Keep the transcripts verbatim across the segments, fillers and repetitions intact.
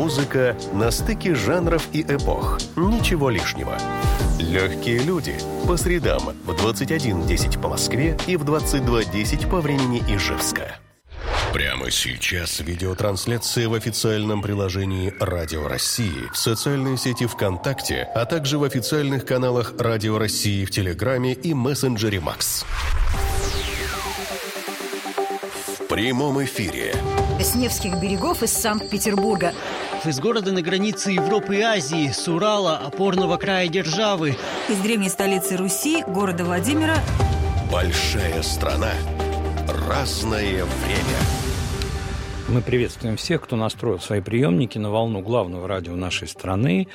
Музыка на стыке жанров и эпох. Ничего лишнего. Легкие люди. По средам в двадцать один десять по Москве и в двадцать два десять по времени Ижевска. Прямо сейчас видеотрансляция в официальном приложении «Радио России», в социальной сети ВКонтакте, а также в официальных каналах «Радио России» в Телеграме и мессенджере Макс. В прямом эфире. С Невских берегов из Санкт-Петербурга. Из города на границе Европы и Азии, с Урала, опорного края державы. Из древней столицы Руси, города Владимира. Большая страна. Разное время. Мы приветствуем всех, кто настроил свои приемники на волну главного радио нашей страны,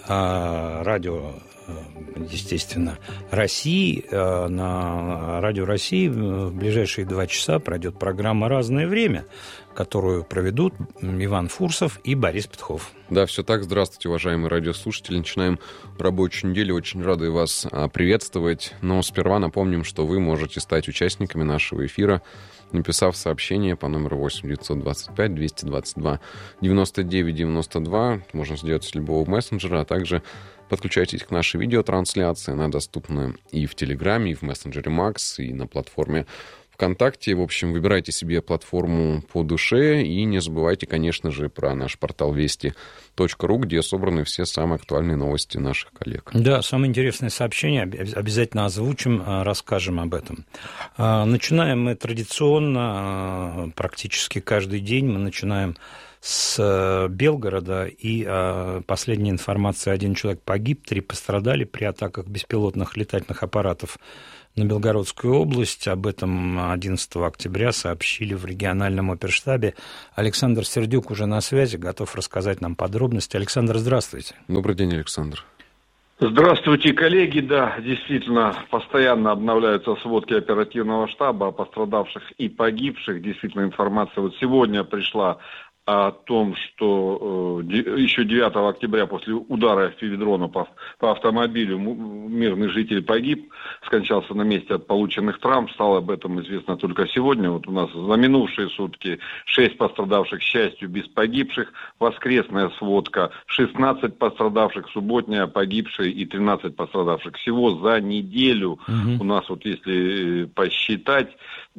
радио, естественно, России. На радио России в ближайшие два часа пройдет программа «Разное время», которую проведут Иван Фурсов и Борис Петухов. Да, все так. Здравствуйте, уважаемые радиослушатели. Начинаем рабочую неделю. Очень рады вас приветствовать. Но сперва напомним, что вы можете стать участниками нашего эфира, написав сообщение по номеру восемь девятьсот двадцать пять двести двадцать два девяносто девять девяносто два. Это можно сделать с любого мессенджера, а также подключайтесь к нашей видеотрансляции. Она доступна и в Телеграме, и в мессенджере Макс, и на платформе ВКонтакте. В общем, выбирайте себе платформу по душе и не забывайте, конечно же, про наш портал вести точка ру, где собраны все самые актуальные новости наших коллег. Да, самые интересные сообщения обязательно озвучим, расскажем об этом. Начинаем мы традиционно, практически каждый день мы начинаем с Белгорода, и последняя информация: один человек погиб, три пострадали при атаках беспилотных летательных аппаратов на Белгородскую область. Об этом одиннадцатого октября сообщили в региональном оперштабе. Александр Сердюк уже на связи, готов рассказать нам подробности. Александр, здравствуйте. Добрый день, Александр. Здравствуйте, коллеги. Да, действительно, постоянно обновляются сводки оперативного штаба о пострадавших и погибших. Действительно, информация вот сегодня пришла о том, что э, еще девятого октября после удара эф-пи-ви-дрона по, по автомобилю мирный житель погиб, скончался на месте от полученных травм. Стало об этом известно только сегодня. Вот у нас за минувшие сутки шесть пострадавших, к счастью, без погибших. Воскресная сводка: шестнадцать пострадавших, субботняя погибшие и тринадцать пострадавших. Всего за неделю угу. у нас, вот если посчитать,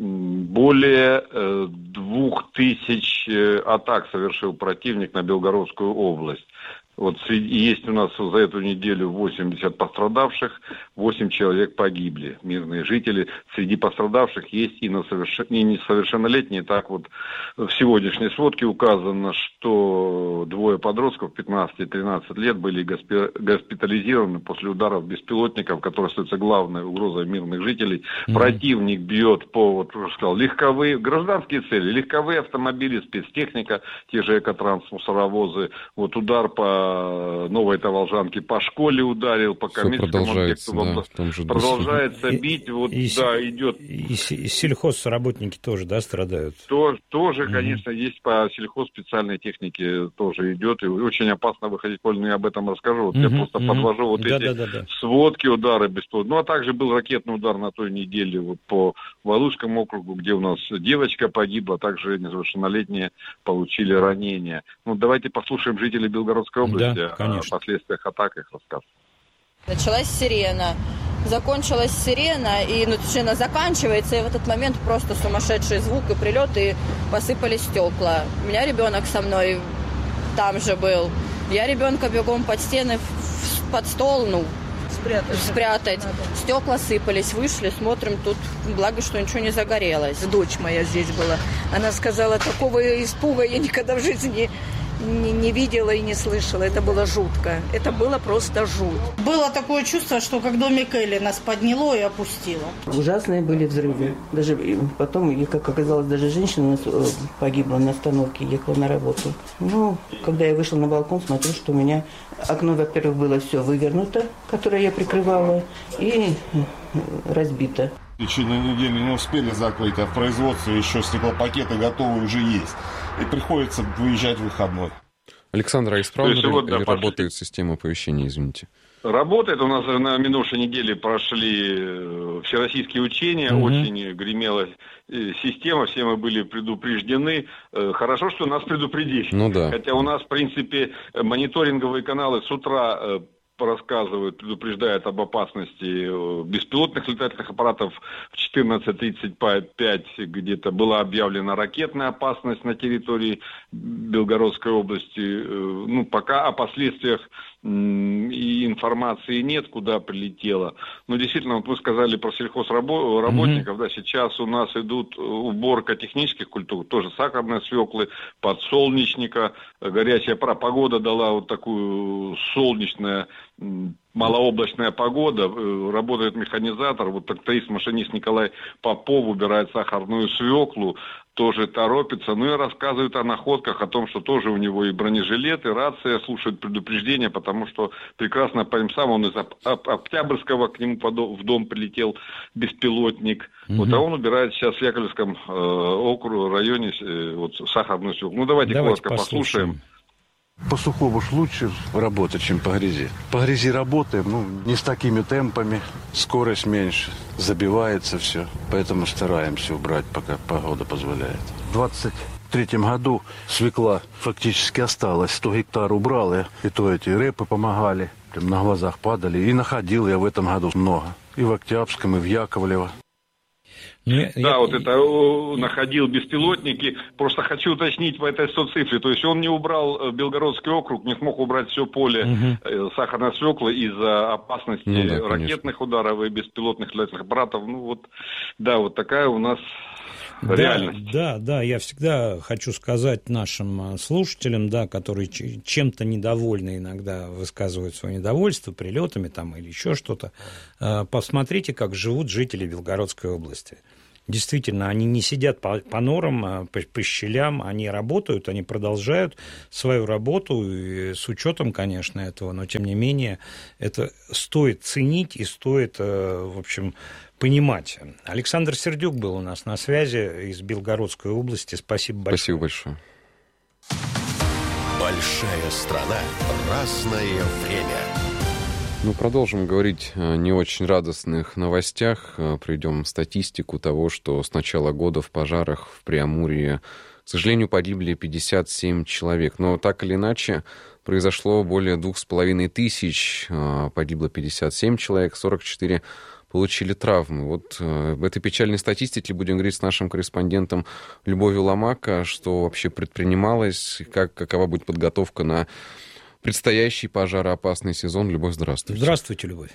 более э, двух тысяч э, атак совершил противник на Белгородскую область. Вот среди, есть у нас за эту неделю восемьдесят пострадавших, восемь человек погибли, мирные жители. Среди пострадавших есть и, несовершен... и несовершеннолетние. Так вот, в сегодняшней сводке указано, что двое подростков пятнадцать и тринадцать лет были госпи... госпитализированы после ударов беспилотников, которые остаются главной угрозой мирных жителей. Mm-hmm. Противник бьет по, вот уже сказал, легковые, гражданские цели, легковые автомобили, спецтехника, те же экотранс, мусоровозы. Вот удар по Новой Таволжанке по школе ударил, по коммерческому объекту. Да, продолжается и, бить. Вот, и, да, идет. И, и сельхозработники тоже, да, страдают? То, тоже, mm-hmm. конечно, есть по сельхоз специальной технике тоже идет. И очень опасно выходить в поле, но я об этом расскажу. Вот mm-hmm. я просто mm-hmm. подвожу вот да, эти да, да, да. сводки, удары беспилотных. Ну, а также был ракетный удар на той неделе вот по Валуйскому округу, где у нас девочка погибла, также несовершеннолетние получили ранения. Ну, давайте послушаем жителей Белгородской области. Да, о последствиях атак, их рассказ. Началась сирена, закончилась сирена, и ну, сирена заканчивается, и в этот момент просто сумасшедший звук и прилет, и посыпались стекла. У меня ребенок со мной там же был. Я ребенка бегом под стены, под стол, ну, спрятать. спрятать. Стекла сыпались, вышли, смотрим, тут благо, что ничего не загорелось. Дочь моя здесь была. Она сказала, такого испуга я никогда в жизни Не, не видела и не слышала. Это было жутко. Это было просто жуть. Было такое чувство, что как домик Элли нас подняло и опустило. Ужасные были взрывы. Даже потом, как оказалось, даже женщина погибла на остановке, ехала на работу. Ну, когда я вышла на балкон, смотрю, что у меня окно, во-первых, было все вывернуто, которое я прикрывала, и разбито. В течение недели не успели закрыть, а в производстве еще стеклопакеты готовы уже есть. И приходится выезжать в выходной. Александр, а исправно ли вот, да, работает система оповещения, извините? Работает. У нас на минувшей неделе прошли всероссийские учения, угу. очень гремела система, все мы были предупреждены. Хорошо, что нас предупредили. Ну да. Хотя у нас, в принципе, мониторинговые каналы с утра рассказывают, предупреждают об опасности беспилотных летательных аппаратов. В четырнадцать тридцать пять где-то была объявлена ракетная опасность на территории Белгородской области. Ну, пока о последствиях и информации нет, куда прилетело. Но действительно, вот вы сказали про сельхозработников, mm-hmm. да, сейчас у нас идут уборка технических культур, тоже сахарной свеклы, подсолнечника, горячая пора. Погода дала вот такую солнечную, малооблачная погода, работает механизатор, вот тракторист-машинист Николай Попов убирает сахарную свеклу, тоже торопится, ну и рассказывает о находках, о том, что тоже у него и бронежилет, и рация, слушает предупреждения, потому что прекрасно понимаем, сам он из Октябрьского, к нему в дом прилетел беспилотник, mm-hmm. вот, а он убирает сейчас в Яковлевском э, округе, районе э, вот, сахарную свеклу. Ну давайте, давайте коротко послушаем. послушаем. По сухому уж лучше работать, чем по грязи. По грязи работаем, ну, не с такими темпами, скорость меньше, забивается все. Поэтому стараемся убрать, пока погода позволяет. В двадцать третьем году свекла фактически осталась. сто гектар убрал, и то эти репы помогали, прям на глазах падали. И находил я в этом году много. И в Октябрьском, и в Яковлево. Не, да, я... вот это находил беспилотники. Просто хочу уточнить по этой цифре. То есть он не убрал Белгородский округ, не смог убрать все поле угу. сахарной свеклы из-за опасности ну, да, ракетных ударов и беспилотных летательных аппаратов. Ну вот, да, вот такая у нас да, реальность. Да, да, я всегда хочу сказать нашим слушателям, да, которые чем-то недовольны иногда высказывают свое недовольство прилетами там или еще что-то. Посмотрите, как живут жители Белгородской области. Действительно, они не сидят по, по норам, по, по щелям, они работают, они продолжают свою работу, и с учетом, конечно, этого, но тем не менее это стоит ценить и стоит, в общем, понимать. Александр Сердюк был у нас на связи из Белгородской области. Спасибо большое. Спасибо большое. Большая страна, разное время. Ну, продолжим говорить о не очень радостных новостях. Приведем статистику того, что с начала года в пожарах в Преамурье, к сожалению, погибли пятьдесят семь человек. Но так или иначе, произошло более двух с половиной тысяч, погибло пятьдесят семь человек, сорок четыре получили травмы. Вот в этой печальной статистике будем говорить с нашим корреспондентом Любовью Ломако, что вообще предпринималось, как, какова будет подготовка на предстоящий пожароопасный сезон. Любовь, здравствуйте. Здравствуйте, Любовь.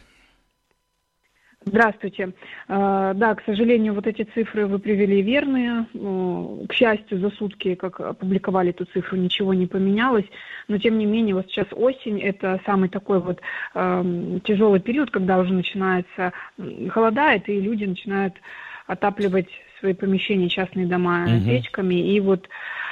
Здравствуйте. Да, к сожалению, вот эти цифры вы привели верные. К счастью, за сутки, как опубликовали эту цифру, ничего не поменялось. Но, тем не менее, вот сейчас осень, это самый такой вот э, тяжелый период, когда уже начинается, холодает, и люди начинают отапливать свои помещения, частные дома угу. печками. И вот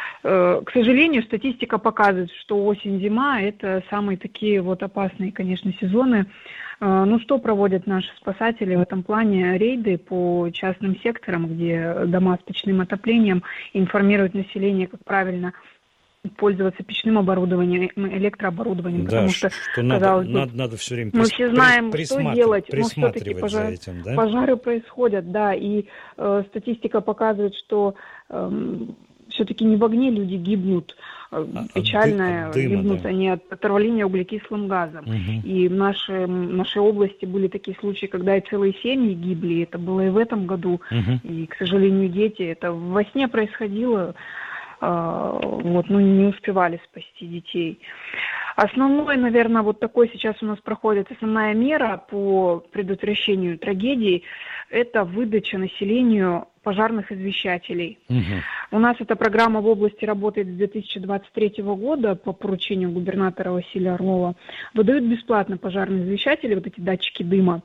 к сожалению, статистика показывает, что осень-зима – это самые такие вот опасные, конечно, сезоны. Ну, что проводят наши спасатели в этом плане? Рейды по частным секторам, где дома с печным отоплением, информируют население, как правильно пользоваться печным оборудованием, электрооборудованием. Да, потому что, что надо, бы, надо, надо все время мы все знаем, присматр... что делать, но все-таки пожар... за этим, да? Пожары происходят, да, и э, статистика показывает, что э, все-таки не в огне люди гибнут, а, печально от дыма, гибнут да. они от отравления углекислым газом. Угу. И в нашей, в нашей области были такие случаи, когда и целые семьи гибли, это было и в этом году. Угу. И, к сожалению, дети, это во сне происходило, э, вот, ну, не успевали спасти детей. Основной, наверное, вот такой сейчас у нас проходит основная мера по предотвращению трагедий, это выдача населению пожарных извещателей. Угу. У нас эта программа в области работает с две тысячи двадцать третьего года по поручению губернатора Василия Орлова. Выдают бесплатно пожарные извещатели, вот эти датчики дыма,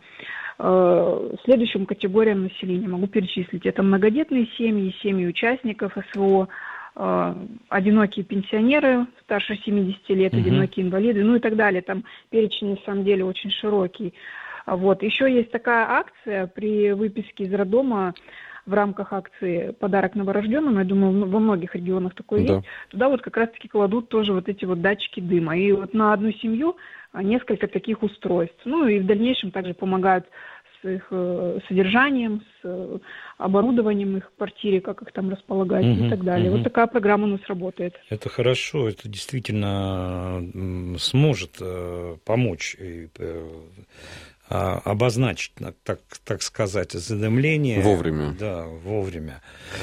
э, следующим категориям населения. Могу перечислить. Это многодетные семьи, семьи участников СВО, э, одинокие пенсионеры старше семидесяти лет, угу. одинокие инвалиды, ну и так далее. Там перечень на самом деле очень широкий. Вот. Еще есть такая акция при выписке из роддома. в рамках акции «Подарок новорожденному», я думаю, во многих регионах такое да. есть, туда вот как раз-таки кладут тоже вот эти вот датчики дыма. И вот на одну семью несколько таких устройств. Ну и в дальнейшем также помогают с их содержанием, с оборудованием их в квартире, как их там располагать угу, и так далее. Угу. Вот такая программа у нас работает. Это хорошо, это действительно сможет помочь и обозначить, так, так сказать, задымление. Вовремя. Да, вовремя.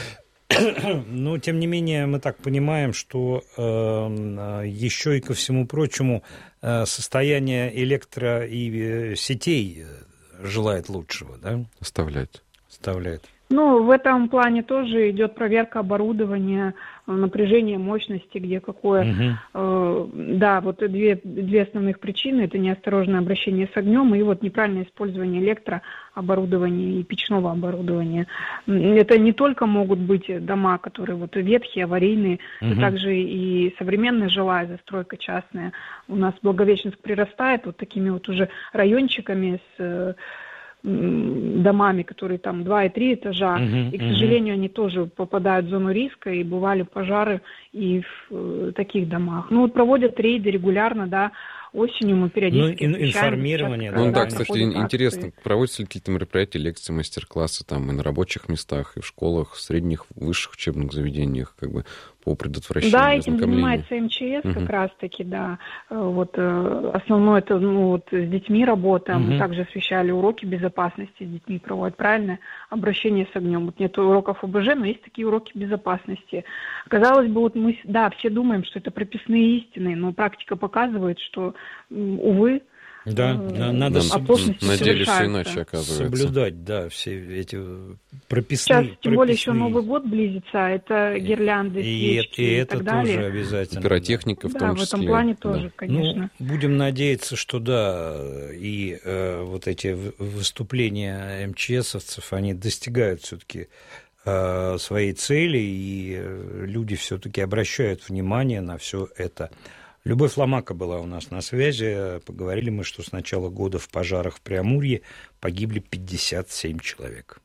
Но, тем не менее, мы так понимаем, что э, еще и ко всему прочему э, состояние электро- и сетей желает лучшего, да? Оставляет. Оставляет. Ну, в этом плане тоже идет проверка оборудования, напряжение мощности, где какое. Угу. Э, да, вот две, две основных причины. Это неосторожное обращение с огнем и вот неправильное использование электрооборудования и печного оборудования. Это не только могут быть дома, которые вот ветхие, аварийные, угу. это также и современная жилая застройка частная. У нас Благовещенск прирастает вот такими вот уже райончиками с домами, которые там два и три этажа, uh-huh, и, к сожалению, uh-huh. они тоже попадают в зону риска, и бывали пожары и в э, таких домах. Ну, вот проводят рейды регулярно, да, осенью мы периодически... Ну, информирование, да. Ну, да, кстати, интересно, проводятся ли какие-то мероприятия, лекции, мастер-классы там и на рабочих местах, и в школах, в средних, высших учебных заведениях, как бы, по предотвращению, да, этим занимается эм че эс угу. как раз-таки, да. Вот основное это ну, вот, с детьми работа. Угу. Мы также освещали уроки безопасности с детьми, проводят правильное обращение с огнем. Вот нет уроков о бэ жэ, но есть такие уроки безопасности. Казалось бы, вот мы, да, все думаем, что это прописные истины, но практика показывает, что, увы, да, э, надо на деле все иначе оказывается. Соблюдать, да, все эти прописные. Сейчас, тем более, еще Новый год близится, это гирлянды, и, свечки и, и, и это так тоже далее. обязательно. Пиротехника в да, том числе. в этом плане да. тоже, конечно. Ну, будем надеяться, что да, и э, вот эти выступления эм че эсовцев, они достигают все-таки э, своей цели, и люди все-таки обращают внимание на все это. Любовь Ломака была у нас на связи. Поговорили мы, что с начала года в пожарах в Преамурье погибли пятьдесят семь человек.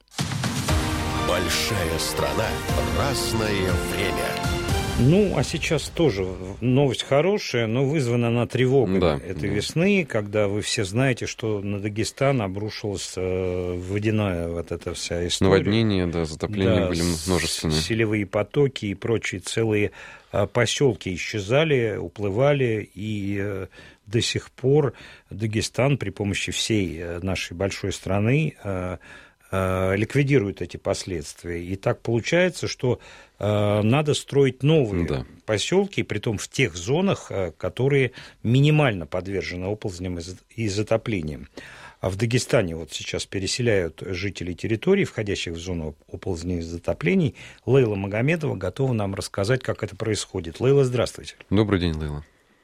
Большая страна, разное время. Ну, а сейчас тоже новость хорошая, но вызвана она тревогой да, этой да. весны, когда вы все знаете, что на Дагестан обрушилась э, водяная вот эта вся история. Наводнения, да, затопления да, были множественные. Селевые потоки и прочие целые э, поселки исчезали, уплывали, и э, до сих пор Дагестан при помощи всей нашей большой страны э, ликвидирует эти последствия. И так получается, что э, надо строить новые да. поселки, притом в тех зонах, э, которые минимально подвержены оползням и, и затоплениям. А в Дагестане вот сейчас переселяют жителей территорий, входящих в зону оползней и затоплений. Лейла Магомедова готова нам рассказать, как это происходит. Лейла, здравствуйте. Добрый день, Лейла.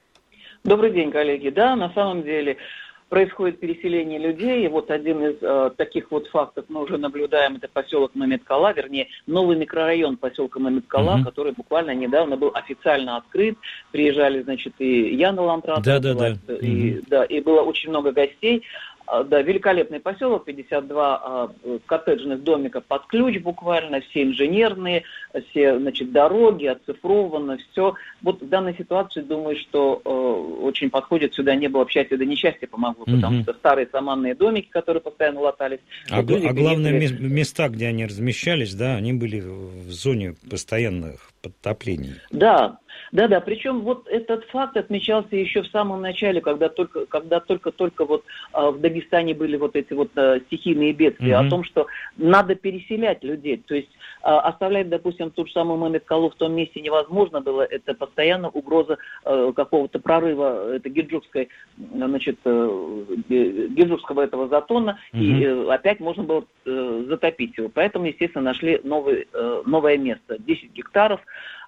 Добрый день, коллеги. Да, на самом деле... происходит переселение людей, и вот один из э, таких вот фактов мы уже наблюдаем, это поселок Мамедкала, вернее, новый микрорайон поселка Мамедкала, mm-hmm. который буквально недавно был официально открыт. Приезжали, значит, и Яна Лантрат, да, да, да. и, mm-hmm. да, и было очень много гостей. Да, великолепный поселок, пятьдесят два э, коттеджных домика под ключ буквально, все инженерные, все, значит, дороги, оцифровано, все. Вот в данной ситуации, думаю, что э, очень подходит сюда, не было счастья, да несчастье помогло, mm-hmm. потому что старые саманные домики, которые постоянно латались. А, вот а главное, переехали... места, где они размещались, да, они были в зоне постоянных подтоплений. Да, да, да. Причем вот этот факт отмечался еще в самом начале, когда только, когда только-только вот э, в Дагестане были вот эти вот э, стихийные бедствия, mm-hmm. о том, что надо переселять людей. То есть э, оставлять, допустим, ту же самую Мамедкалу в том месте невозможно было. Это постоянно угроза э, какого-то прорыва, это гиджукской, значит, э, гиджукского этого затона, mm-hmm. и э, опять можно было э, затопить его. Поэтому, естественно, нашли новый, э, новое место. десять гектаров.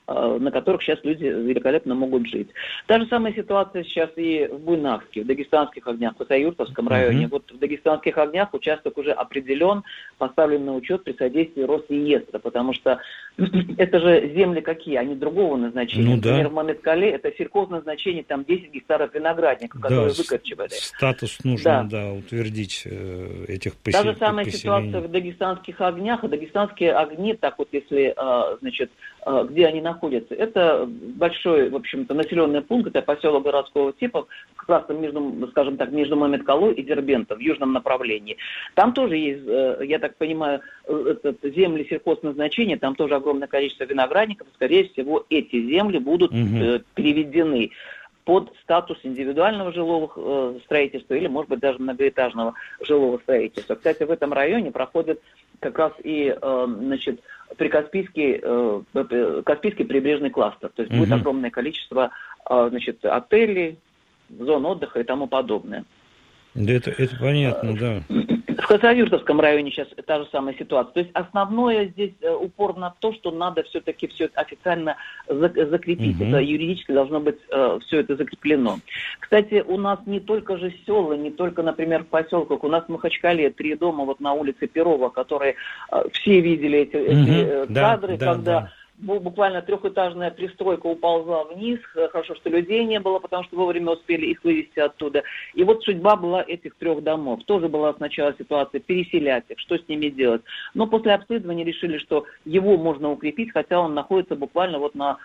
на которых сейчас люди великолепно могут жить. Та же самая ситуация сейчас и в Буйнакске, в Дагестанских огнях, в Хасавюртовском районе. Mm-hmm. Вот в Дагестанских огнях участок уже определен, поставлен на учет при содействии Росреестра, потому что это же земли какие? Они другого назначения. Ну, Например, да. в Маметкале это сельхозназначение, там десять гектаров виноградника, которые да, выкорчевали. Статус нужно, да, да утвердить э, этих поселений. Та же самая ситуация в Дагестанских огнях. И дагестанские огни, так вот если, значит, где они находятся, это большой, в общем-то, населенный пункт, это поселок городского типа, как раз между, скажем так, между Маметкалой и Дербентом в южном направлении. Там тоже есть, я так понимаю, этот, земли сельхозназначения, там тоже огромное количество виноградников, скорее всего, эти земли будут угу. переведены под статус индивидуального жилого э, строительства или, может быть, даже многоэтажного жилого строительства. Кстати, в этом районе проходит как раз и, э, значит, прикаспийский, э, Каспийский прибрежный кластер. То есть угу. будет огромное количество, э, значит, отелей, зон отдыха и тому подобное. Да, это, это понятно, да. В Хасавюртовском районе сейчас та же самая ситуация. То есть основное здесь упор на то, что надо все-таки все официально закрепить. Угу. Это юридически должно быть все это закреплено. Кстати, у нас не только же села, не только, например, в поселках. У нас в Махачкале три дома вот на улице Перова, которые все видели эти, угу. эти да, кадры, да, когда... Да. Буквально трехэтажная пристройка уползла вниз. Хорошо, что людей не было, потому что вовремя успели их вывести оттуда. И вот судьба была этих трех домов. Тоже была сначала ситуация переселять их, что с ними делать. Но после обследования решили, что его можно укрепить, хотя он находится буквально вот на,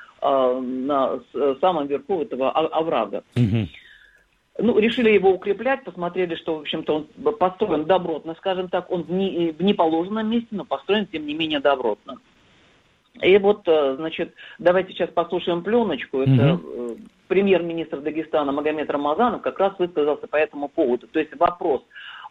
на самом верху этого оврага. Угу. Ну, решили его укреплять, посмотрели, что, в общем-то, он построен добротно, скажем так. Он в, не, в неположенном месте, но построен, тем не менее, добротно. И вот, значит, давайте сейчас послушаем пленочку. Это mm-hmm. премьер-министр Дагестана Магомед Рамазанов как раз высказался по этому поводу. То есть вопрос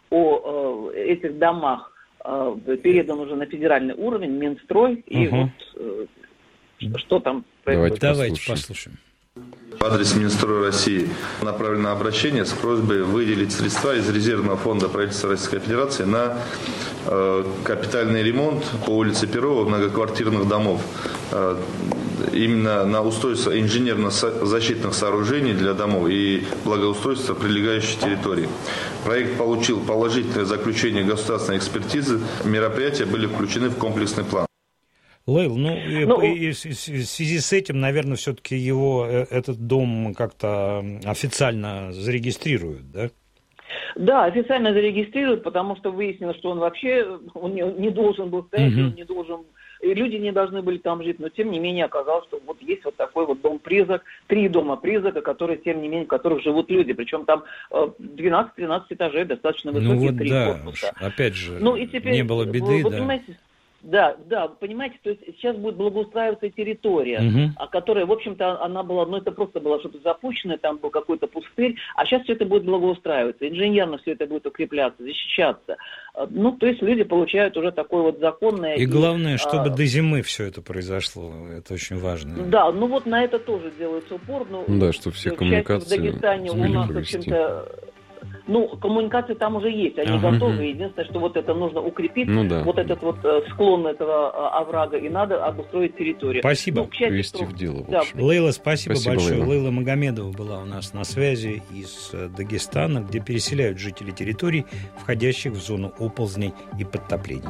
о э, этих домах э, передан уже на федеральный уровень, Минстрой. И mm-hmm. вот э, что там происходит. Давайте послушаем. В адрес Минстроя России направлено обращение с просьбой выделить средства из резервного фонда правительства Российской Федерации на э, капитальный ремонт по улице Перова многоквартирных домов. Э, именно на устройство инженерно-защитных сооружений для домов и благоустройство прилегающей территории. Проект получил положительное заключение государственной экспертизы. Мероприятия были включены в комплексный план. Лейл, ну, ну и, и, и в связи с этим, наверное, все-таки его, этот дом как-то официально зарегистрируют, да? Да, официально зарегистрируют, потому что выяснилось, что он вообще он не, не должен был стоять, угу. он не должен, и люди не должны были там жить, но тем не менее оказалось, что вот есть вот такой вот дом-призрак, три дома-призрака, которые, тем не менее, в которых живут люди, причем там двенадцать-тринадцать этажей, достаточно высокие, ну вот три да, корпуса. Опять же, ну, и теперь, не было беды, вы, да. Понимаете, Да, да, понимаете, то есть сейчас будет благоустраиваться территория, угу. а которая, в общем-то, она была, ну это просто было что-то запущенное, там был какой-то пустырь, а сейчас все это будет благоустраиваться, инженерно все это будет укрепляться, защищаться. Ну, то есть люди получают уже такое вот законное... И главное, чтобы а... до зимы все это произошло, это очень важно. Да, ну вот на это тоже делается упор. Ну, да, что все коммуникации в Дагестане у нас, в общем-то... Ну, коммуникации там уже есть, они ага. готовы. Единственное, что вот это нужно укрепить, ну, да. вот этот вот э, склон этого оврага, и надо обустроить территорию. Спасибо. Ну, к счастью, вести в дело. Да. Лейла, спасибо, спасибо большое. Лейла. Лейла Магомедова была у нас на связи из Дагестана, где переселяют жителей территорий, входящих в зону оползней и подтоплений.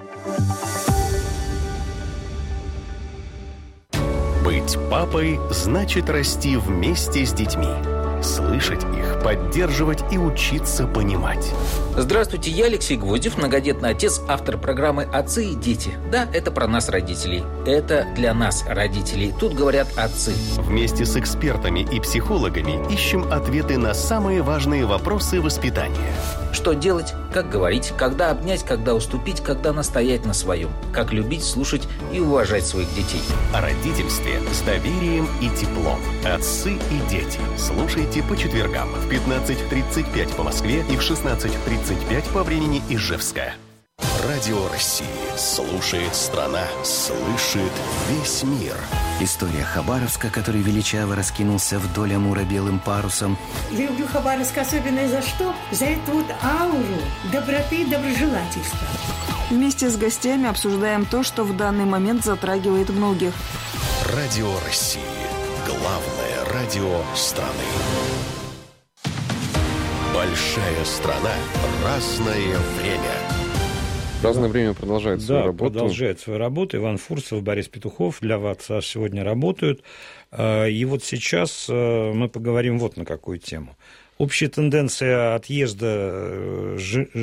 Быть папой значит расти вместе с детьми. Слышать их, поддерживать и учиться понимать. Здравствуйте, я Алексей Гвоздев, многодетный отец, автор программы «Отцы и дети». Да, это про нас, родителей. Это для нас, родителей. Тут говорят отцы. Вместе с экспертами и психологами ищем ответы на самые важные вопросы воспитания. Что делать, как говорить, когда обнять, когда уступить, когда настоять на своем. Как любить, слушать и уважать своих детей. О родительстве с доверием и теплом. Отцы и дети. Слушайте по четвергам в пятнадцать тридцать пять по Москве и в шестнадцать тридцать пять по времени Ижевска. Радио России. Слушает страна. Слышит весь мир. История Хабаровска, который величаво раскинулся вдоль Амура белым парусом. Люблю Хабаровск особенно за что? За эту вот ауру доброты и доброжелательства. Вместе с гостями обсуждаем то, что в данный момент затрагивает многих. Радио России. Главное радио страны. Большая страна. Разное время. Разное время продолжает свою да, работу. продолжает свою работу. Иван Фурсов, Борис Петухов для вас сегодня работают. И вот сейчас мы поговорим вот на какую тему. Общая тенденция отъезда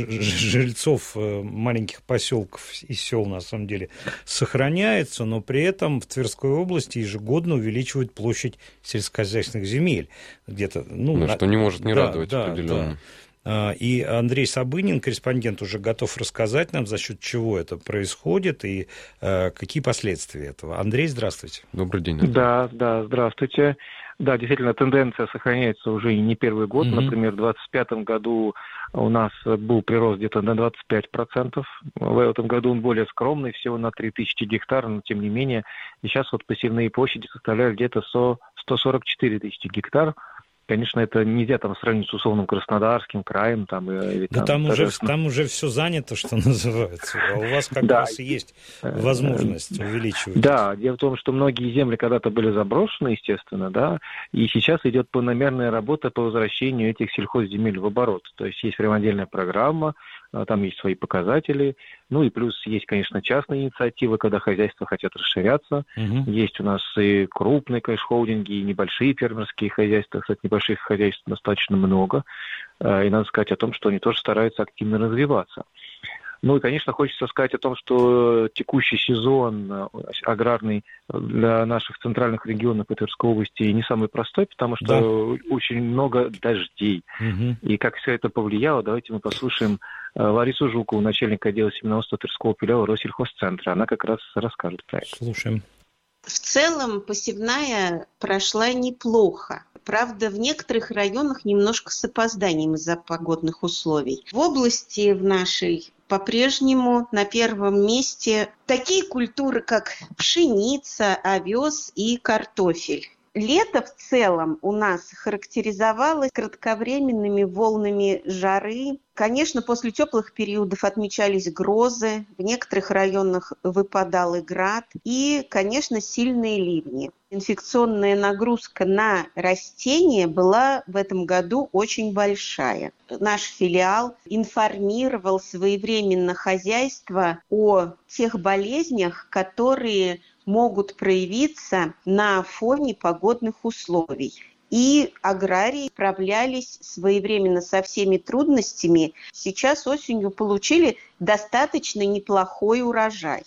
жильцов маленьких поселков и сел, на самом деле, сохраняется, но при этом в Тверской области ежегодно увеличивают площадь сельскохозяйственных земель. Где-то, ну, ну, на... что не может не да, радовать да, определенно. Да. И Андрей Сабынин, корреспондент, уже готов рассказать нам, за счет чего это происходит и э, какие последствия этого. Андрей, здравствуйте. Добрый день, Андрей. Да, да, здравствуйте. Да, действительно, тенденция сохраняется уже не первый год. Mm-hmm. Например, в двадцать пятом году у нас был прирост где-то на двадцать пять процентов. В этом году он более скромный, всего на три тысячи гектаров, но тем не менее. И сейчас вот посевные площади составляют где-то сто сорок четыре тысячи гектаров. Конечно, это нельзя там сравнить с условным Краснодарским краем. Там, или, да там, там, уже, там уже все занято, что называется. А у вас как да. раз и есть возможность увеличивать. Да, дело в том, что многие земли когда-то были заброшены, естественно, да, и сейчас идет планомерная работа по возвращению этих сельхозземель в оборот. То есть есть прямо отдельная программа, там есть свои показатели. Ну и плюс есть, конечно, частные инициативы, когда хозяйства хотят расширяться. Угу. Есть у нас и крупные, конечно, холдинги, и небольшие фермерские хозяйства. Кстати, небольших хозяйств достаточно много. И надо сказать о том, что они тоже стараются активно развиваться. Ну и, конечно, хочется сказать о том, что текущий сезон аграрный для наших центральных регионов и Тверской области не самый простой, потому что да. очень много дождей. Угу. И как все это повлияло, давайте мы послушаем Ларису Жукову, начальника отдела семеноводства Тверского филиала Россельхозцентра. Она как раз расскажет про это. Слушаем. В целом посевная прошла неплохо. Правда, в некоторых районах немножко с опозданием из-за погодных условий. В области в нашей по-прежнему на первом месте такие культуры, как пшеница, овес и картофель. Лето в целом у нас характеризовалось кратковременными волнами жары. Конечно, после теплых периодов отмечались грозы, в некоторых районах выпадал и град, и, конечно, сильные ливни. Инфекционная нагрузка на растения была в этом году очень большая. Наш филиал информировал своевременно хозяйство о тех болезнях, которые могут проявиться на фоне погодных условий. И аграрии справлялись своевременно со всеми трудностями. Сейчас осенью получили достаточно неплохой урожай.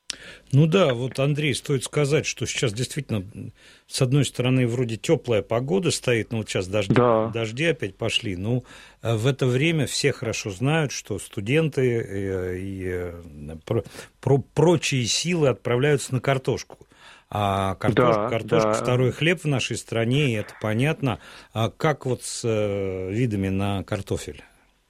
Ну да, вот, Андрей, стоит сказать, что сейчас действительно, с одной стороны, вроде теплая погода стоит, но вот сейчас дожди, да. дожди опять пошли. Ну, в это время все хорошо знают, что студенты и, и про, про, прочие силы отправляются на картошку. А картошка, да, картошка да. второй хлеб в нашей стране, и это понятно. А как вот с видами на картофель?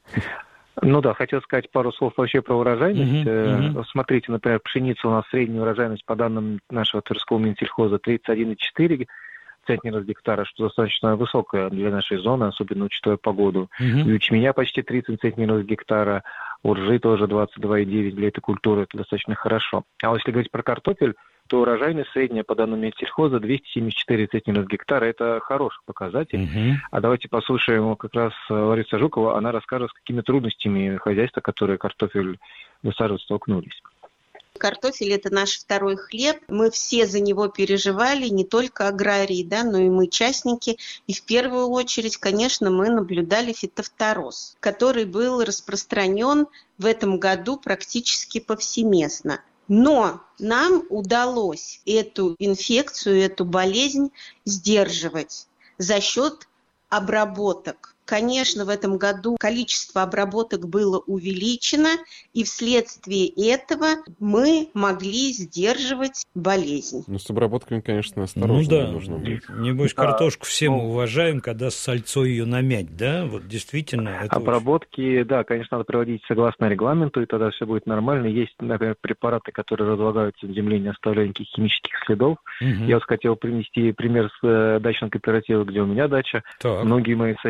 Ну да, хотел сказать пару слов вообще про урожайность. Uh-huh, uh-huh. Смотрите, например, пшеница у нас средняя урожайность по данным нашего Тверского Минсельхоза тридцать один и четыре центнера с гектара, что достаточно высокая для нашей зоны, особенно учитывая погоду. Uh-huh. И ячменя почти тридцать центнеров с гектара, уржи тоже двадцать два и девять для этой культуры, это достаточно хорошо. А вот если говорить про картофель, то урожайность средняя по данным Минсельхоза двести семьдесят четыре центнера с гектара. Это хороший показатель. Uh-huh. А давайте послушаем как раз Ларису Жукову. Она расскажет, с какими трудностями хозяйства, которые картофель высаживают, столкнулись. Картофель – это наш второй хлеб. Мы все за него переживали, не только аграрии, да, но и мы частники. И в первую очередь, конечно, мы наблюдали фитофтороз, который был распространен в этом году практически повсеместно. Но нам удалось эту инфекцию, эту болезнь сдерживать за счет обработок. Конечно, в этом году количество обработок было увеличено, и вследствие этого мы могли сдерживать болезнь. Ну, с обработками, конечно, осторожно ну, да. нужно быть. Небось, да. картошку все мы уважаем, когда с сальцой ее намять, да? Вот действительно. Это обработки, очень... да, конечно, надо проводить согласно регламенту, и тогда все будет нормально. Есть, например, препараты, которые разлагаются в земле, не оставляя никаких химических следов. Угу. Я вот хотел привести пример с дачного кооператива, где у меня дача. Так. Многие мои соседи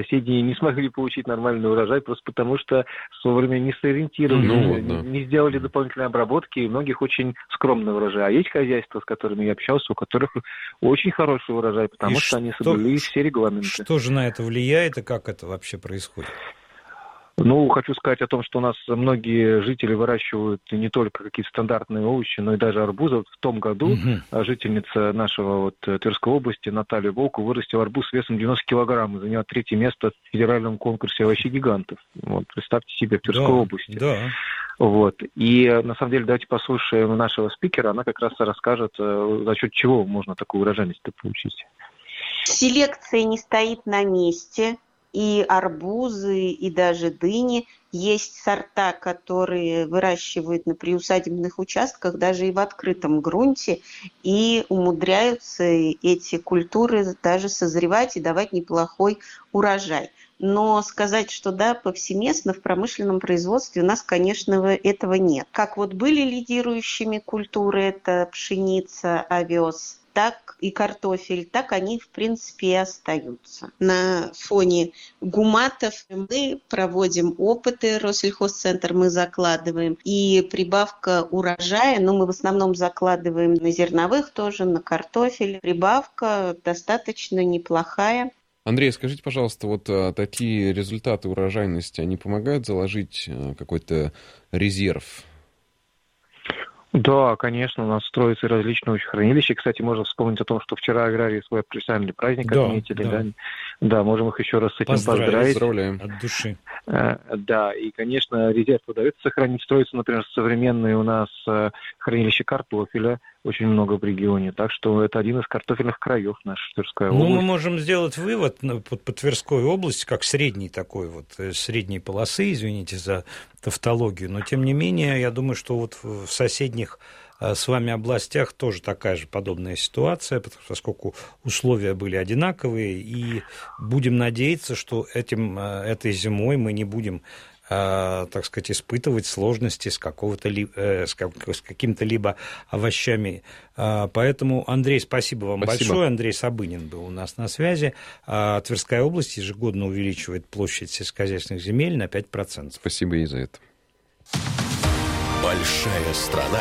не смогли получить нормальный урожай просто потому, что вовремя не сориентировались, ну, вот, да. не сделали дополнительной обработки, и у многих очень скромный урожай. А есть хозяйства, с которыми я общался, у которых очень хороший урожай, потому и что, что они соблюли все регламенты. Что же на это влияет и как это вообще происходит? Ну, хочу сказать о том, что у нас многие жители выращивают не только какие-то стандартные овощи, но и даже арбузы. Вот в том году угу. жительница нашего вот Тверской области Наталья Волкова вырастила арбуз весом девяносто килограмм и заняла третье место в федеральном конкурсе овощей гигантов. Вот, представьте себе, в Тверской да, области. Да. Вот. И на самом деле давайте послушаем нашего спикера, она как раз расскажет, за счет чего можно такую урожайность получить. Селекция не стоит на месте. И арбузы, и даже дыни. Есть сорта, которые выращивают на приусадебных участках, даже и в открытом грунте, и умудряются эти культуры даже созревать и давать неплохой урожай. Но сказать, что да, повсеместно в промышленном производстве у нас, конечно, этого нет. Как вот были лидирующими культуры, это пшеница, овес, так и картофель, так они, в принципе, и остаются. На фоне гуматов мы проводим опыты, Россельхозцентр мы закладываем, и прибавка урожая, ну, мы в основном закладываем на зерновых тоже, на картофель. Прибавка достаточно неплохая. Андрей, скажите, пожалуйста, вот а, такие результаты урожайности, они помогают заложить а, какой-то резерв? Да, конечно, у нас строятся различные очень хранилища. Кстати, можно вспомнить о том, что вчера аграрии свой профессиональный праздник да, отметили. Да. Да? Да, можем их еще раз с этим поздравить. поздравить. Поздравляем. От души. Да, и, конечно, резерв удается сохранить. Строятся, например, современные у нас хранилища картофеля, очень много в регионе. Так что это один из картофельных краев нашей Тверской области. Ну, мы можем сделать вывод по, по Тверской области, как средней такой вот, средней полосы, извините за тавтологию, но тем не менее, я думаю, что вот в соседних с вами областях тоже такая же подобная ситуация, поскольку условия были одинаковые, и будем надеяться, что этим, этой зимой мы не будем, так сказать, испытывать сложности с, какого-то, с какими-то либо овощами. Поэтому, Андрей, спасибо вам спасибо. большое. Андрей Сабынин был у нас на связи. Тверская область ежегодно увеличивает площадь сельскохозяйственных земель на пять процентов. Спасибо и за это. Большая страна,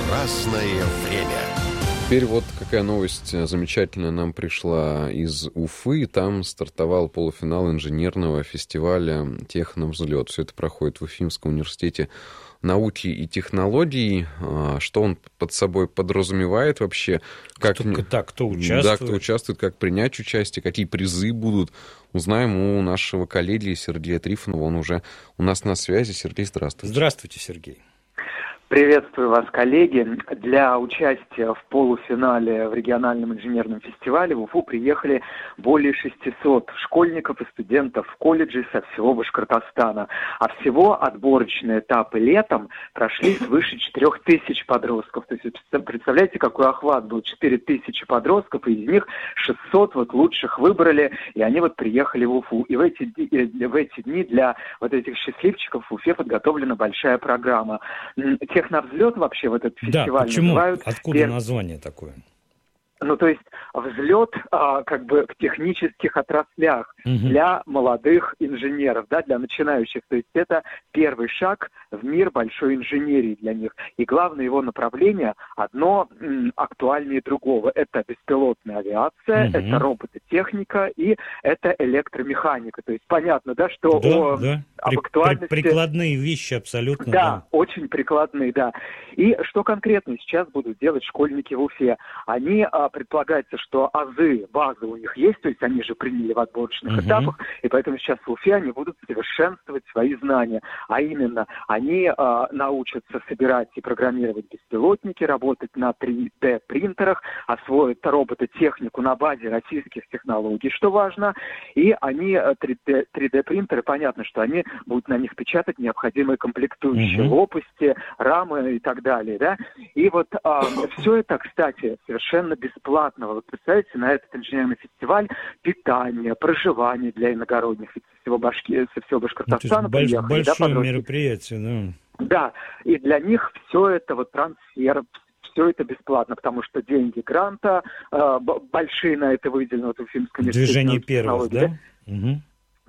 разное время. Теперь вот какая новость замечательная нам пришла из Уфы. Там стартовал полуфинал инженерного фестиваля «Техновзлет». Все это проходит в Уфимском университете науки и технологий. Что он под собой подразумевает вообще? Как, кто, да, кто участвует. Да, кто участвует, как принять участие, какие призы будут. Узнаем у нашего коллеги Сергея Трифонова. Он уже у нас на связи. Сергей, здравствуйте. Здравствуйте, Сергей. Приветствую вас, коллеги. Для участия в полуфинале в региональном инженерном фестивале в Уфу приехали более шестисот школьников и студентов колледжей со всего Башкортостана. А всего отборочные этапы летом прошли свыше четырех тысяч подростков. То есть представляете, какой охват был? четыре тысячи подростков, и из них шестьсот вот лучших выбрали, и они вот приехали в Уфу. И в эти, в эти дни для вот этих счастливчиков в Уфе подготовлена большая программа. Техновзлет вообще в этот фестиваль да, почему? называют. Откуда пер... название такое? Ну, то есть взлет а, как бы в технических отраслях угу. для молодых инженеров, да, для начинающих. То есть это первый шаг в мир большой инженерии для них. И главное его направление одно м, актуальнее другого. Это беспилотная авиация, угу. это робототехника и это электромеханика. То есть понятно, да, что да, о, да. об При, актуальности... Прикладные вещи абсолютно. Да, да, очень прикладные, да. И что конкретно сейчас будут делать школьники в Уфе? Они... Предполагается, что азы, базы у них есть, то есть они же приняли в отборочных uh-huh. этапах, и поэтому сейчас в Уфе они будут совершенствовать свои знания. А именно, они а, научатся собирать и программировать беспилотники, работать на три дэ принтерах, освоят робототехнику на базе российских технологий, что важно, и они, три дэ принтеры, понятно, что они будут на них печатать необходимые комплектующие, uh-huh. лопасти, рамы и так далее, да. И вот а, все это, кстати, совершенно бесплатно. Бесплатного. Вот представляете, на этот инженерный фестиваль питание, проживание для иногородних со всего, Башки, со всего Башкортостана. Ну, приехали, большое да, мероприятие, да. Да, и для них все это вот трансфер, все это бесплатно, потому что деньги гранта э, большие на это выделены вот, в Уфимском университете. Движение первых, да? Угу.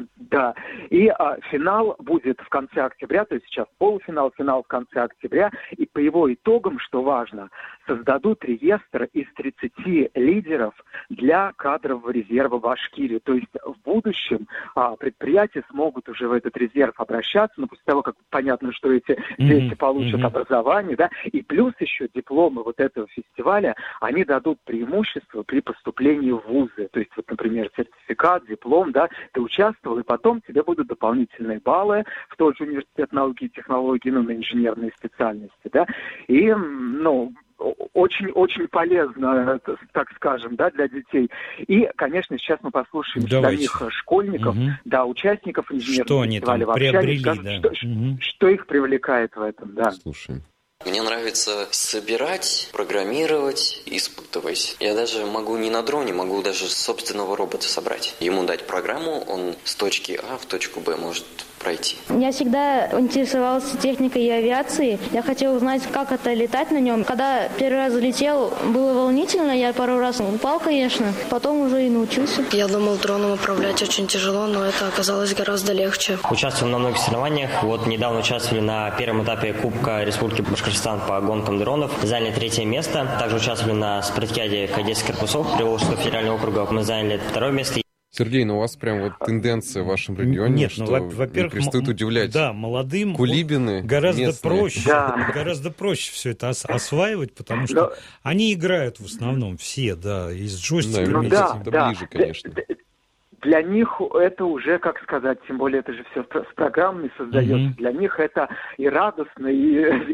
Да, и а, финал будет в конце октября, то есть сейчас полуфинал, финал в конце октября, и по его итогам, что важно, создадут реестр из тридцати лидеров для кадрового резерва Башкирии. То есть в будущем а, предприятия смогут уже в этот резерв обращаться, но после того, как понятно, что эти mm-hmm. дети получат mm-hmm. образование, да, и плюс еще дипломы вот этого фестиваля, они дадут преимущество при поступлении в вузы. То есть вот, например, сертификат, диплом, да, ты участвовал, и потом тебе будут дополнительные баллы в тот же университет науки и технологий, ну, на инженерные специальности, да, и, ну, очень-очень полезно, так скажем, да, для детей. И, конечно, сейчас мы послушаем Давайте. самих школьников, угу. да, участников инженерного что фестиваля. Что они там приобрели, скажут, да. Что, угу. что их привлекает в этом, да. Слушаем. Мне нравится собирать, программировать, испытывать. Я даже могу не на дроне, могу даже собственного робота собрать. Ему дать программу, он с точки А в точку Б может пройти. Я всегда интересовался техникой и авиацией. Я хотел узнать, как это летать на нем. Когда первый раз залетел, было волнительно. Я пару раз упал, конечно. Потом уже и научился. Я думал, дроном управлять очень тяжело, но это оказалось гораздо легче. Участвовал на многих соревнованиях. Вот недавно участвовали на первом этапе Кубка Республики Башкортостан по гонкам дронов. Заняли третье место. Также участвовали на спартакиаде кадетских корпусов Приволжского федерального округа. Мы заняли второе место. Сергей, ну у вас прям вот тенденция в вашем регионе, Нет, что ну, во-первых, перестают удивлять. Да, молодым кулибины гораздо местные. проще, да. гораздо проще все это ос- осваивать, потому что да. они играют в основном все, да, и с джойстиками. Ну, да, да. ближе, конечно. Для них это уже, как сказать, тем более это же все с программами создается, mm-hmm. для них это и радостно, и,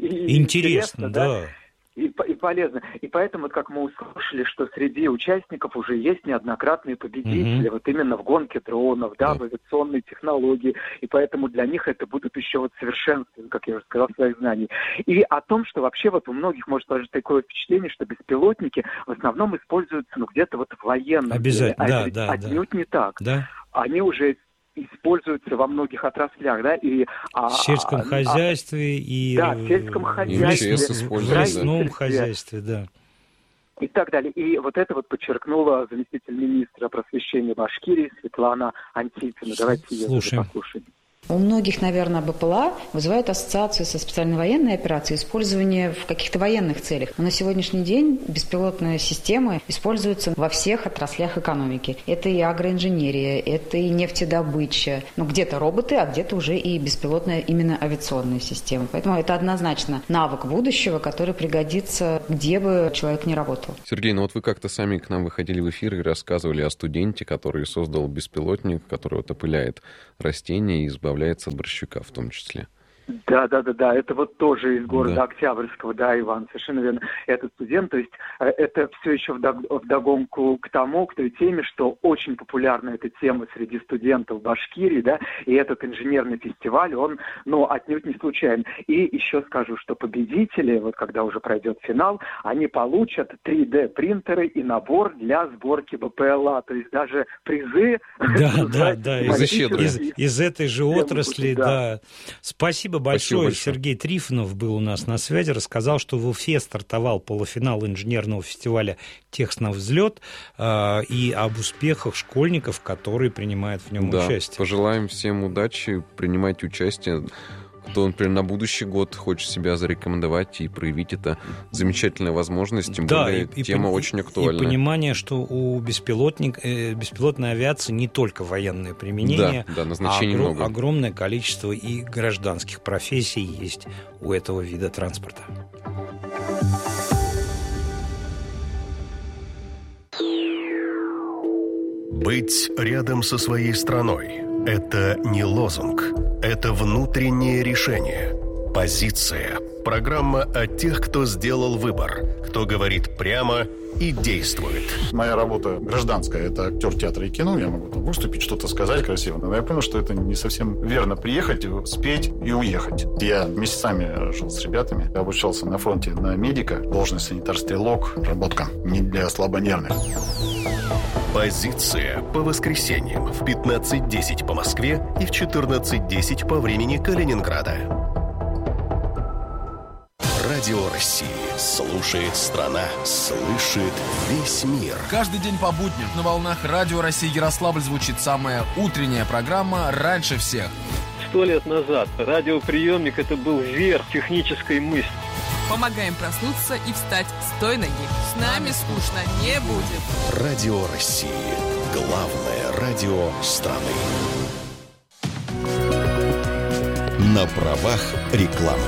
и интересно, интересно, да. да. И, и полезно. И поэтому, как мы услышали, что среди участников уже есть неоднократные победители, mm-hmm. вот именно в гонке дронов, да, mm-hmm. в авиационной технологии. И поэтому для них это будут еще вот совершенствовать, как я уже сказал, своих знаний. И о том, что вообще вот у многих может сложиться такое впечатление, что беспилотники в основном используются, ну, где-то вот в военном. Обязательно, деле. А да, да, отнюдь да. не так. Да. Они уже используются во многих отраслях, да, и в сельском а, хозяйстве и да, в сельском хозяйстве, в лесном хозяйстве, да. И так далее. И вот это вот подчеркнула заместитель министра просвещения Башкирии Светлана Антипина. Давайте ее послушаем. У многих, наверное, БПЛА вызывает ассоциацию со специальной военной операцией, использование в каких-то военных целях. Но на сегодняшний день беспилотные системы используются во всех отраслях экономики. Это и агроинженерия, это и нефтедобыча. Ну, где-то роботы, а где-то уже и беспилотная именно авиационная система. Поэтому это однозначно навык будущего, который пригодится, где бы человек ни работал. Сергей, ну вот вы как-то сами к нам выходили в эфир и рассказывали о студенте, который создал беспилотник, который вот опыляет растения и избавляется от борщука в том числе. Да, да, да, да. Это вот тоже из города да. Октябрьского, да, Иван, совершенно верно. Этот студент, то есть это все еще вдогонку к тому, к той теме, что очень популярна эта тема среди студентов Башкирии, да, и этот инженерный фестиваль, он, ну, отнюдь не случайен. И еще скажу, что победители, вот когда уже пройдет финал, они получат три дэ принтеры и набор для сборки БПЛА, то есть даже призы. Да, да, да, из этой же отрасли, да. Спасибо большое. Спасибо. Сергей Трифонов был у нас на связи, рассказал, что в Уфе стартовал полуфинал инженерного фестиваля «Текст на взлет» э, и об успехах школьников, которые принимают в нем да, участие. Пожелаем всем удачи, принимайте участие. Кто, например, на будущий год хочет себя зарекомендовать и проявить это замечательная возможность, тем да, более и, тема и, очень актуальна. И понимание, что у беспилотник, э, беспилотной авиации не только военное применение, да, да, назначений а огром, много. огромное количество и гражданских профессий есть у этого вида транспорта. Быть рядом со своей страной – это не лозунг, это внутреннее решение, позиция, программа о тех, кто сделал выбор, кто говорит прямо и действует. Моя работа гражданская – это актер театра и кино. Я могу там выступить, что-то сказать красиво. Но я понял, что это не совсем верно. Приехать, спеть и уехать. Я месяцами жил с ребятами. Я обучался на фронте на медика. Должность санитар-стрелок. Работка не для слабонервных. Позиция по воскресеньям в пятнадцать десять по Москве и в четырнадцать десять по времени Калининграда. Радио России. Слушает страна, слышит весь мир. Каждый день по будням на волнах Радио России Ярославль звучит самая утренняя программа «Раньше всех». Сто лет назад радиоприемник – это был верх технической мысли. Помогаем проснуться и встать с той ноги. С нами скучно не будет. Радио России. Главное радио страны. На правах рекламы.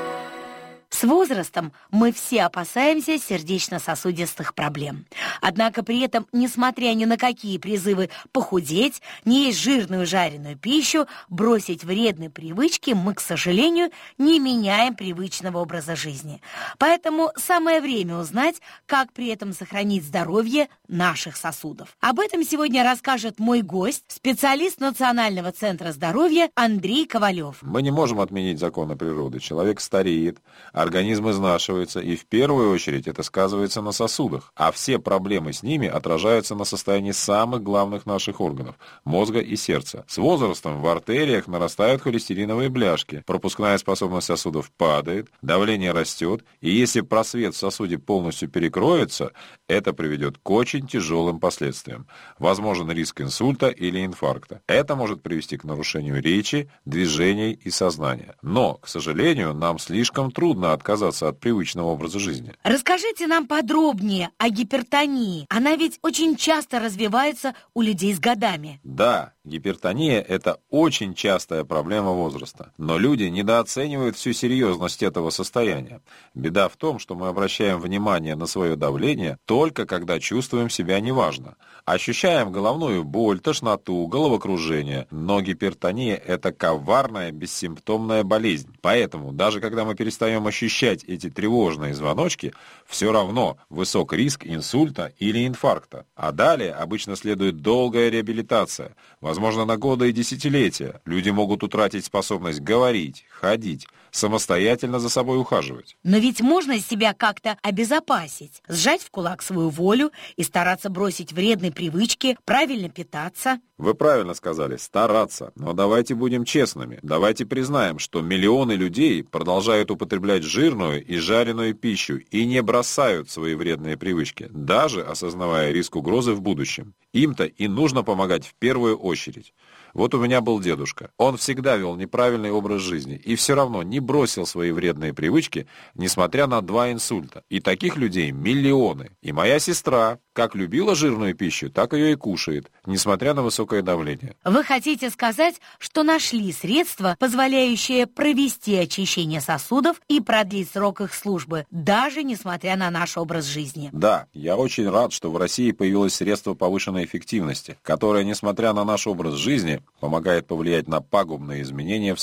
С возрастом мы все опасаемся сердечно-сосудистых проблем. Однако при этом, несмотря ни на какие призывы похудеть, не есть жирную жареную пищу, бросить вредные привычки, мы, к сожалению, не меняем привычного образа жизни. Поэтому самое время узнать, как при этом сохранить здоровье наших сосудов. Об этом сегодня расскажет мой гость, специалист Национального центра здоровья Андрей Ковалев. Мы не можем отменить законы природы. Человек стареет, организм изнашивается, и в первую очередь это сказывается на сосудах. А все проблемы с ними отражаются на состоянии самых главных наших органов – мозга и сердца. С возрастом в артериях нарастают холестериновые бляшки, пропускная способность сосудов падает, давление растет, и если просвет в сосуде полностью перекроется, это приведет к очень тяжелым последствиям. Возможен риск инсульта или инфаркта. Это может привести к нарушению речи, движений и сознания. Но, к сожалению, нам слишком трудно отказаться от привычного образа жизни. Расскажите нам подробнее о гипертонии. Она ведь очень часто развивается у людей с годами. Да, гипертония – это очень частая проблема возраста. Но люди недооценивают всю серьезность этого состояния. Беда в том, что мы обращаем внимание на свое давление только когда чувствуем себя неважно. Ощущаем головную боль, тошноту, головокружение. Но гипертония – это коварная, бессимптомная болезнь. Поэтому, даже когда мы перестаем ощущать эти тревожные звоночки, все равно высок риск инсульта или инфаркта. А далее обычно следует долгая реабилитация, возможно, на годы и десятилетия. Люди могут утратить способность говорить, ходить, самостоятельно за собой ухаживать. Но ведь можно себя как-то обезопасить, сжать в кулак свою волю и стараться бросить вредные привычки, правильно питаться. Вы правильно сказали, стараться. Но давайте будем честными. Давайте признаем, что миллионы людей продолжают употреблять жирную и жареную пищу и не бросают свои вредные привычки, даже осознавая риск угрозы в будущем. Им-то и нужно помогать в первую очередь. Вот у меня был дедушка. Он всегда вел неправильный образ жизни и все равно не бросил свои вредные привычки, несмотря на два инсульта. И таких людей миллионы. И моя сестра как любила жирную пищу, так ее и кушает, несмотря на высокое давление. Вы хотите сказать, что нашли средства, позволяющие провести очищение сосудов и продлить срок их службы, даже несмотря на наш образ жизни? Да, я очень рад, что в России появилось средство повышенной эффективности, которое, несмотря на наш образ жизни, помогает повлиять на пагубные изменения в